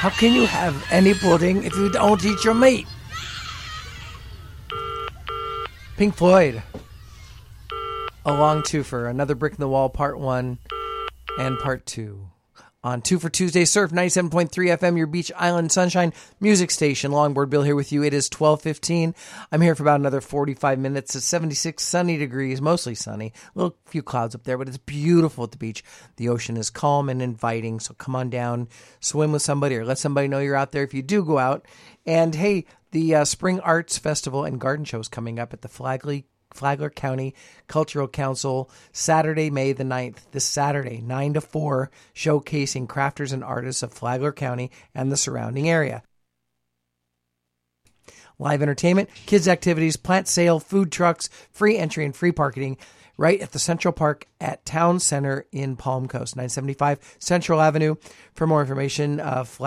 How can you have any pudding if you don't eat your meat? Pink Floyd. A long twofer. Another Brick in the Wall, part 1 and part 2. On 2 for Tuesday, Surf 97.3 FM, your Beach Island Sunshine music station. Longboard Bill here with you. It is 12:15. I'm here for about another 45 minutes. It's 76 sunny degrees, mostly sunny. A little few clouds up there, but it's beautiful at the beach. The ocean is calm and inviting, so come on down, swim with somebody, or let somebody know you're out there if you do go out. And hey, the Spring Arts Festival and Garden Show is coming up at the Flagler County Cultural Council, Saturday, May the 9th. This Saturday, 9 to 4, showcasing crafters and artists of Flagler County and the surrounding area. Live entertainment, kids activities, plant sale, food trucks, free entry and free parking right at the Central Park at Town Center in Palm Coast, 975 Central Avenue. For more information,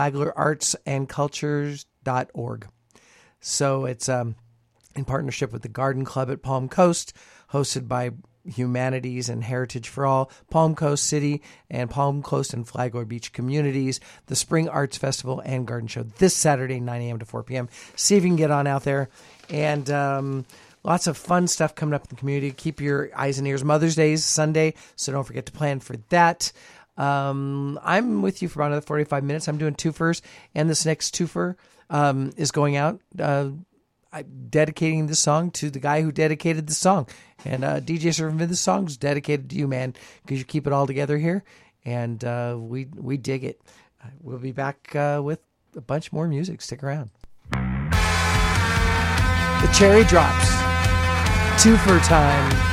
flaglerartsandcultures.org. So it's in partnership with the Garden Club at Palm Coast, hosted by Humanities and Heritage for All, Palm Coast City, and Palm Coast and Flagler Beach communities, the Spring Arts Festival and Garden Show this Saturday, 9 a.m. to 4 p.m. See if you can get on out there. And lots of fun stuff coming up in the community. Keep your eyes and ears. Mother's Day is Sunday, so don't forget to plan for that. I'm with you for about another 45 minutes. I'm doing twofers, and this next twofer is going out. I'm dedicating this song to the guy who dedicated the song. And DJ Surfing, this song's dedicated to you, man, because you keep it all together here. And we dig it. We'll be back with a bunch more music. Stick around. The Cherry Drops. Twofer time.